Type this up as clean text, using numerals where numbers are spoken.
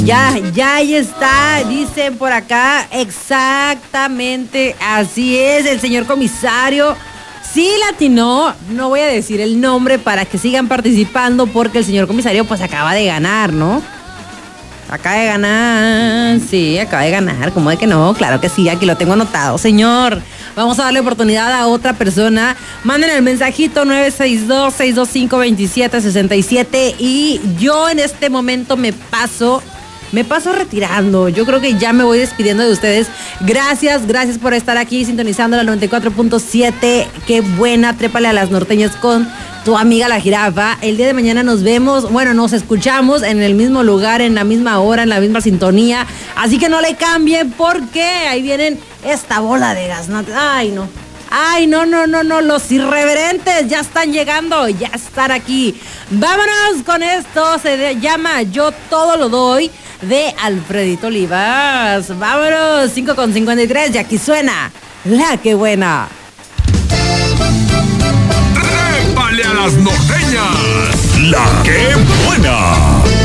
Ya ahí está, dicen por acá, exactamente, así es, el señor comisario. Sí, latinó, no voy a decir el nombre para que sigan participando porque el señor comisario pues acaba de ganar, ¿no? Acaba de ganar, sí, acaba de ganar, ¿cómo de que no? Claro que sí, aquí lo tengo anotado, señor. Vamos a darle oportunidad a otra persona. Manden el mensajito 962-625-2767 y yo en este momento me paso retirando. Yo creo que ya me voy despidiendo de ustedes. Gracias por estar aquí sintonizando la 94.7. Qué buena, trépale a las norteñas con tu amiga la jirafa. El día de mañana nos vemos, bueno, nos escuchamos en el mismo lugar, en la misma hora, en la misma sintonía. Así que no le cambien porque ahí vienen esta bola de gaznate. Ay, no, los irreverentes ya están llegando, ya están aquí. Vámonos con esto, se llama Yo Todo Lo Doy, de Alfredito Olivas. Vámonos, 5:53, y aquí suena La Que Buena. ¡Trépale a las norteñas! ¡La Que Buena!